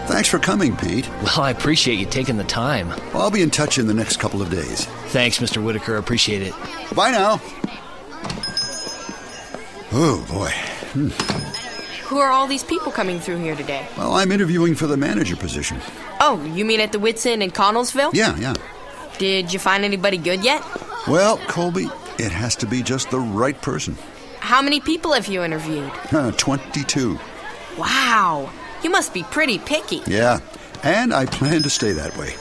Thanks for coming, Pete. Well, I appreciate you taking the time. I'll be in touch in the next couple of days. Thanks, Mr. Whitaker. Appreciate it. Bye now. Oh, boy. Who are all these people coming through here today? Well, I'm interviewing for the manager position. Oh, you mean at the Wits End in Connellsville? Yeah. Did you find anybody good yet? Well, Colby, it has to be just the right person. How many people have you interviewed? 22. Wow, you must be pretty picky. Yeah, and I plan to stay that way.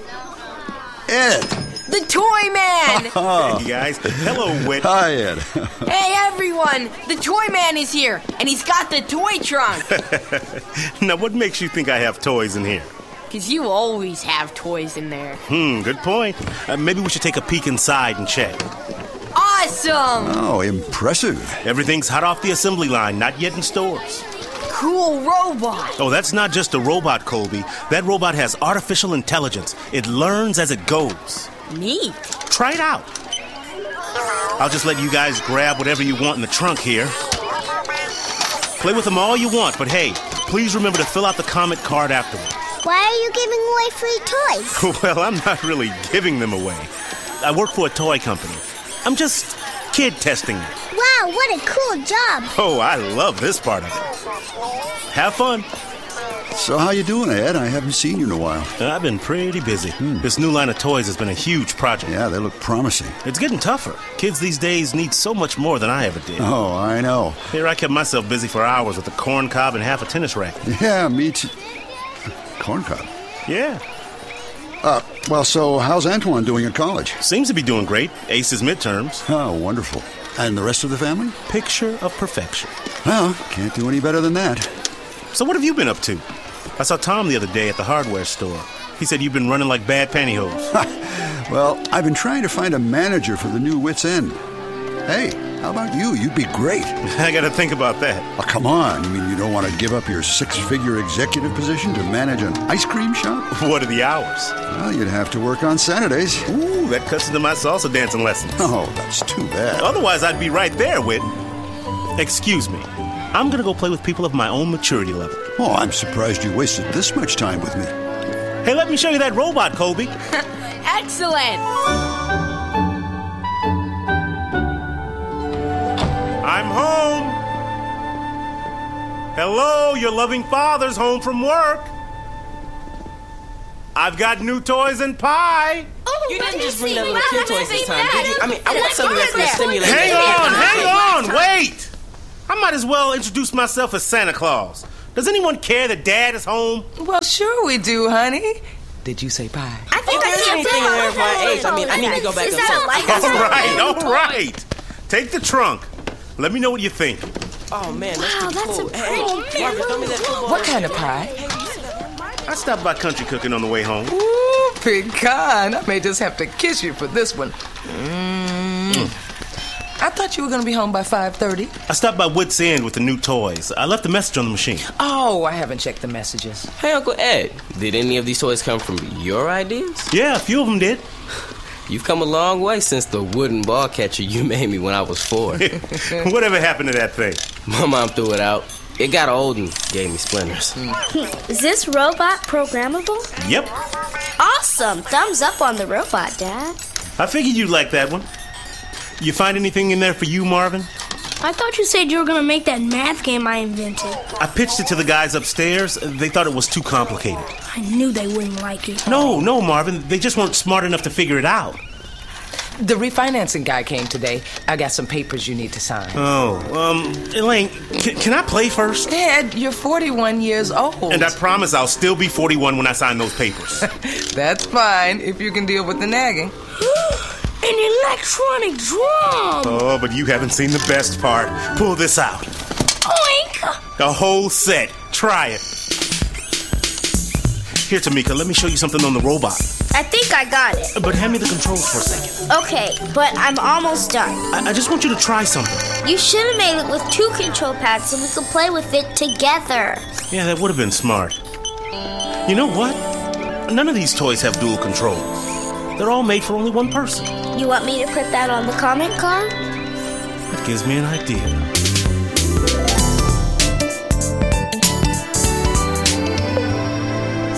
Ed! The Toy Man! Hey, guys. Hello, Whit. Hi, Ed. Hey, everyone! The Toy Man is here, and he's got the toy trunk. Now, what makes you think I have toys in here? Because you always have toys in there. Good point. Maybe we should take a peek inside and check. Awesome! Oh, impressive. Everything's hot off the assembly line, not yet in stores. Cool robot. Oh, that's not just a robot, Colby. That robot has artificial intelligence. It learns as it goes. Neat. Try it out. I'll just let you guys grab whatever you want in the trunk here. Play with them all you want, but hey, please remember to fill out the comment card afterward. Why are you giving away free toys? Well, I'm not really giving them away. I work for a toy company. I'm just kid testing them. Wow, what a cool job. Oh, I love this part of it. Have fun. So how you doing, Ed? I haven't seen you in a while. I've been pretty busy. This new line of toys has been a huge project. Yeah, they look promising. It's getting tougher. Kids these days need so much more than I ever did. Oh, I know. Here I kept myself busy for hours with a corn cob and half a tennis racket. Yeah, me too. Corn cob? Yeah. Well, so how's Antoine doing at college? Seems to be doing great. Aces midterms. Oh, wonderful. And the rest of the family? Picture of perfection. Well, can't do any better than that. So what have you been up to? I saw Tom the other day at the hardware store. He said you've been running like bad pantyhose. Well, I've been trying to find a manager for the new Wits End. Hey, how about you? You'd be great. I gotta think about that. Oh, come on. You mean you don't want to give up your six-figure executive position to manage an ice cream shop? What are the hours? Well, you'd have to work on Saturdays. Ooh, that cuts into my salsa dancing lessons. Oh, that's too bad. Otherwise, I'd be right there, Whit. Excuse me. I'm gonna go play with people of my own maturity level. Oh, I'm surprised you wasted this much time with me. Hey, let me show you that robot, Colby. Excellent. I'm home. Hello, your loving father's home from work. I've got new toys and pie. Oh, you didn't just bring that little kid toys this time, did you? I mean, I want something that's going to stimulate. Hang on, wait. I might as well introduce myself as Santa Claus. Does anyone care that Dad is home? Well, sure we do, honey. Did you say pie? I think If there's anything in there of my age, I mean, I need to go back and check. All right. Take the trunk. Let me know what you think. Oh, man, Wow, that's cool. a pretty Marvin, throw me that football. What kind of pie? I stopped by Country Cooking on the way home. Ooh, pecan. I may just have to kiss you for this one. I thought you were going to be home by 5:30. I stopped by Wits End with the new toys. I left a message on the machine. Oh, I haven't checked the messages. Hey, Uncle Ed, did any of these toys come from your ideas? Yeah, a few of them did. You've come a long way since the wooden ball catcher you made me when I was 4. Whatever happened to that thing? My mom threw it out. It got old and gave me splinters. Is this robot programmable? Yep. Awesome. Thumbs up on the robot, Dad. I figured you'd like that one. You find anything in there for you, Marvin? I thought you said you were going to make that math game I invented. I pitched it to the guys upstairs. They thought it was too complicated. I knew they wouldn't like it. No, Marvin. They just weren't smart enough to figure it out. The refinancing guy came today. I got some papers you need to sign. Elaine, can I play first? Ed, you're 41 years old. And I promise I'll still be 41 when I sign those papers. That's fine, if you can deal with the nagging. An electronic drum! Oh, but you haven't seen the best part. Pull this out. Oink! A whole set. Try it. Here, Tamika, let me show you something on the robot. I think I got it. But hand me the controls for a second. Okay, but I'm almost done. I just want you to try something. You should have made it with 2 control pads so we could play with it together. Yeah, that would have been smart. You know what? None of these toys have dual controls. They're all made for only one person. You want me to put that on the comment card? That gives me an idea.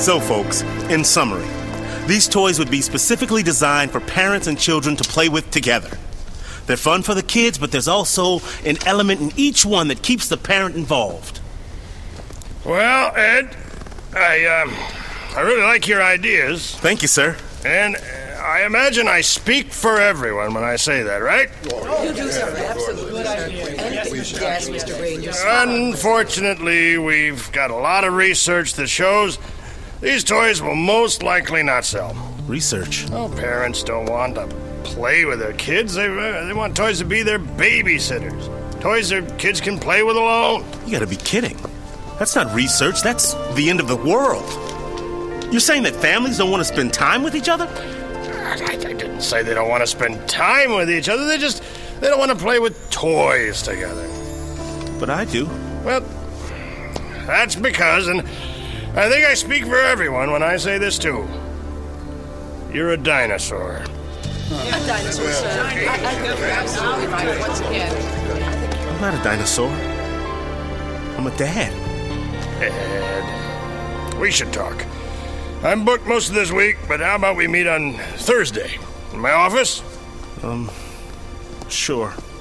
So, folks, in summary, these toys would be specifically designed for parents and children to play with together. They're fun for the kids, but there's also an element in each one that keeps the parent involved. Well, Ed, I really like your ideas. Thank you, sir. And I imagine I speak for everyone when I say that, right? You do some absolutely good idea. Yes, Mr. Ranger. Unfortunately, we've got a lot of research that shows these toys will most likely not sell. Research? Oh, parents don't want to play with their kids. They want toys to be their babysitters. Toys their kids can play with alone. You gotta be kidding. That's not research. That's the end of the world. You're saying that families don't want to spend time with each other? I didn't say they don't want to spend time with each other. They don't want to play with toys together. But I do. Well, that's because, and I think I speak for everyone when I say this too. You're a dinosaur. Yeah, dinosaur, sir. Absolutely right. Once again. I'm not a dinosaur. I'm a dad. Ed, we should talk. I'm booked most of this week, but how about we meet on Thursday? In my office? Sure.